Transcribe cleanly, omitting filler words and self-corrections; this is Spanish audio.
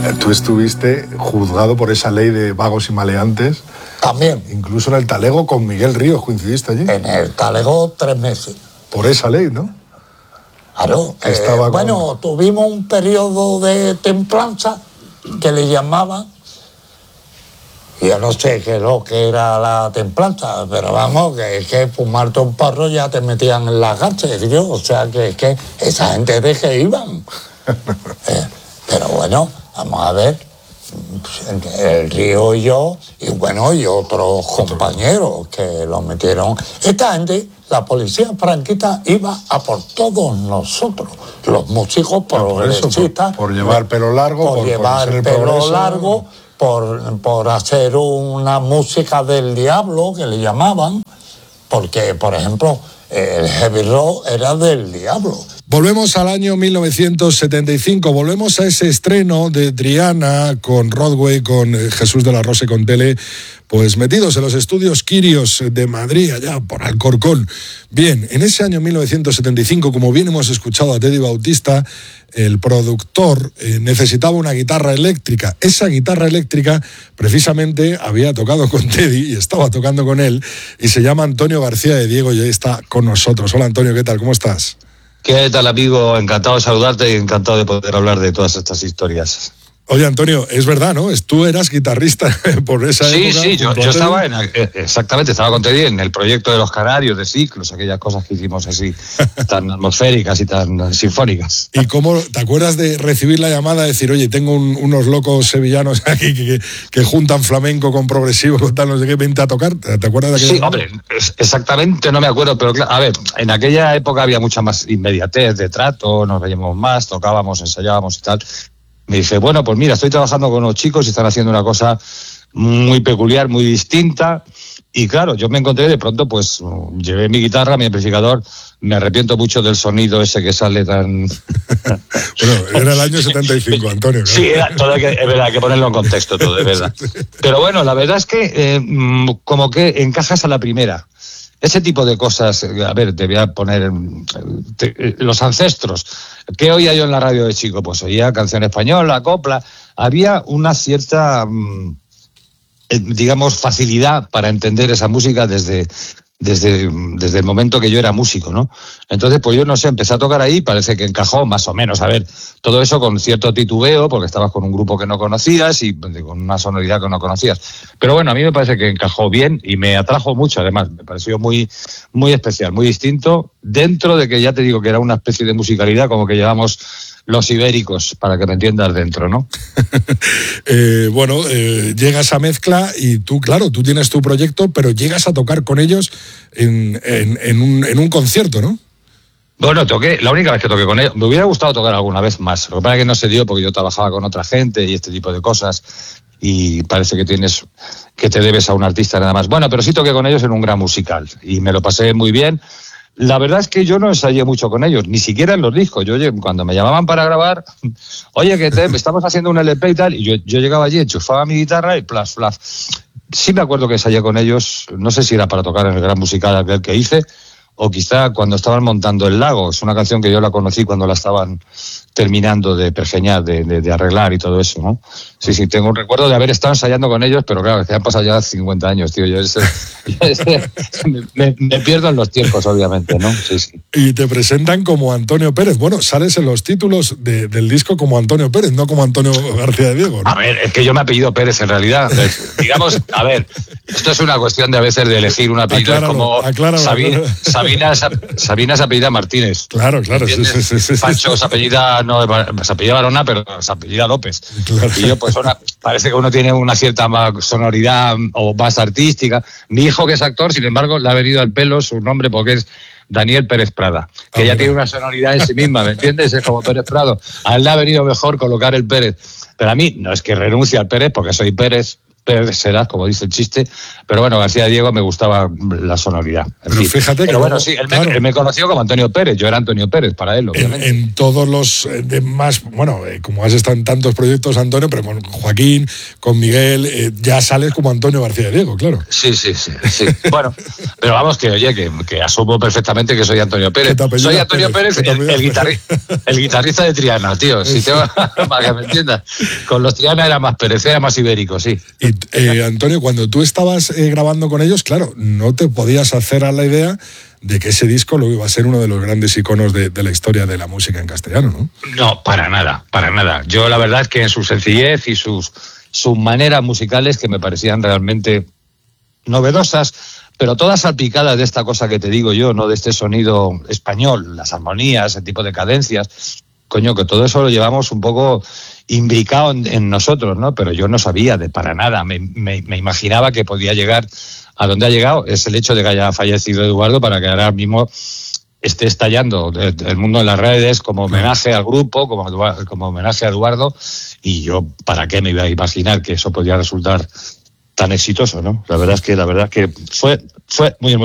Tú estuviste juzgado por esa ley de vagos y maleantes. También. Incluso en el Talego con Miguel Ríos, ¿coincidiste allí? En el Talego 3 meses. Por esa ley, ¿no? Claro. Bueno, tuvimos un periodo de templanza que le llamaban. Yo no sé qué es lo que era la templanza, pero vamos, que fumarte un porro ya te metían en la cárcel, yo. O sea, que esa gente de que iban. Pero bueno, vamos a ver, el Río y yo, y bueno, y otros compañeros que lo metieron. Esta gente, la policía franquista iba a por todos nosotros, los músicos progresistas. Por llevar pelo largo, por llevar pelo largo, por hacer una música del diablo, que le llamaban, porque, por ejemplo, el heavy rock era del diablo. Volvemos al año 1975, volvemos a ese estreno de Triana con Rodway, con Jesús de la Rosa y con Tele, pues metidos en los estudios Quirios de Madrid, allá por Alcorcón. Bien, en ese año 1975, como bien hemos escuchado a Teddy Bautista, el productor necesitaba una guitarra eléctrica. Esa guitarra eléctrica precisamente había tocado con Teddy y estaba tocando con él, y se llama Antonio García de Diego y ahí está con nosotros. Hola Antonio, ¿qué tal? ¿Cómo estás? ¿Qué tal, amigo? Encantado de saludarte y encantado de poder hablar de todas estas historias. Oye, Antonio, es verdad, ¿no? Tú eras guitarrista por esa época. Sí, yo estaba exactamente, estaba con Teddy en el proyecto de los Canarios, de ciclos, aquellas cosas que hicimos así, tan atmosféricas y tan sinfónicas. ¿Y cómo te acuerdas de recibir la llamada, de decir, oye, tengo unos locos sevillanos aquí que juntan flamenco con progresivo, con tal, no sé qué, vente a tocar? ¿Te acuerdas de aquello? Sí, hombre, exactamente no me acuerdo, pero claro, a ver, en aquella época había mucha más inmediatez de trato, nos veíamos más, tocábamos, ensayábamos y tal. Me dice, bueno, pues mira, estoy trabajando con unos chicos y están haciendo una cosa muy peculiar, muy distinta. Y claro, yo me encontré de pronto, pues llevé mi guitarra, mi amplificador. Me arrepiento mucho del sonido ese que sale tan... Bueno, era el año 75, Antonio, ¿no? Sí, es verdad, hay que ponerlo en contexto todo, es verdad. Pero bueno, la verdad es que como que encajas a la primera. Ese tipo de cosas, a ver, te voy a poner los ancestros. ¿Qué oía yo en la radio de chico? Pues oía canción española, copla. Había una cierta, digamos, facilidad para entender esa música desde el momento que yo era músico, ¿no? Entonces, pues yo no sé, empecé a tocar ahí, parece que encajó más o menos, a ver, todo eso con cierto titubeo, porque estabas con un grupo que no conocías y con una sonoridad que no conocías. Pero bueno, a mí me parece que encajó bien y me atrajo mucho, además, me pareció muy, muy especial, muy distinto, dentro de que ya te digo que era una especie de musicalidad como que llevamos los ibéricos, para que me entiendas dentro, ¿no? Llega esa mezcla y tú, claro, tú tienes tu proyecto, pero llegas a tocar con ellos en un concierto, ¿no? Bueno, la única vez que toqué con ellos, me hubiera gustado tocar alguna vez más, lo que pasa es que no se dio porque yo trabajaba con otra gente y este tipo de cosas, y parece que te debes a un artista nada más. Bueno, pero sí toqué con ellos en un gran musical y me lo pasé muy bien. La verdad es que yo no ensayé mucho con ellos, ni siquiera en los discos. Yo cuando me llamaban para grabar, oye, que estamos haciendo un LP y tal, y yo llegaba allí, enchufaba mi guitarra y plas. Sí me acuerdo que ensayé con ellos, no sé si era para tocar en el gran musical aquel que hice, o quizá cuando estaban montando El Lago. Es una canción que yo la conocí cuando la estaban terminando de pergeñar, de arreglar y todo eso, ¿no? Sí, tengo un recuerdo de haber estado ensayando con ellos, pero claro, que han pasado ya 50 años, tío. Me pierdo en los tiempos, obviamente, ¿no? Sí. Y te presentan como Antonio Pérez. Bueno, sales en los títulos del disco como Antonio Pérez, no como Antonio García de Diego, ¿no? A ver, es que yo me apellido Pérez en realidad. Digamos, a ver, esto es una cuestión de a veces de elegir un apellido. Acláralo. Sabina se apellida Martínez. Claro. Sí. Pancho se apellida, no, se apellida Barona, pero se apellida López. Claro. Y yo, pues, parece que uno tiene una cierta sonoridad o más artística. Mi hijo, que es actor, sin embargo, le ha venido al pelo su nombre porque es Daniel Pérez Prada, que ya tiene una sonoridad en sí misma, ¿me entiendes? Es como Pérez Prado. A él le ha venido mejor colocar el Pérez. Pero a mí no es que renuncie al Pérez porque soy Pérez, Pérez será, como dice el chiste, pero bueno, García de Diego me gustaba la sonoridad. Pero fíjate que... Pero bueno, sí, él me conoció como Antonio Pérez, yo era Antonio Pérez para él, obviamente. En todos los demás, bueno, como has estado en tantos proyectos, Antonio, pero con Joaquín, con Miguel, ya sales como Antonio García de Diego, claro. Sí. Bueno, pero vamos, que oye, que asumo perfectamente que soy Antonio Pérez. Soy Antonio Pérez, el guitarrista de Triana, tío, si te para que me entiendas. Con los Triana era más Pérez, era más ibérico, sí. Y Antonio, cuando tú estabas grabando con ellos, claro, no te podías hacer a la idea de que ese disco luego iba a ser uno de los grandes iconos de la historia de la música en castellano, ¿no? No, para nada. Yo la verdad es que en su sencillez y sus maneras musicales, que me parecían realmente novedosas, pero todas salpicadas de esta cosa que te digo yo, ¿no? De este sonido español, las armonías, ese tipo de cadencias, coño, que todo eso lo llevamos un poco imbricado en nosotros, ¿no? Pero yo no sabía para nada, me imaginaba que podía llegar a donde ha llegado. Es el hecho de que haya fallecido Eduardo para que ahora mismo esté estallando el mundo en las redes como homenaje al grupo, como homenaje a Eduardo, y yo, ¿para qué me iba a imaginar que eso podía resultar tan exitoso, ¿no? La verdad es que fue muy hermoso.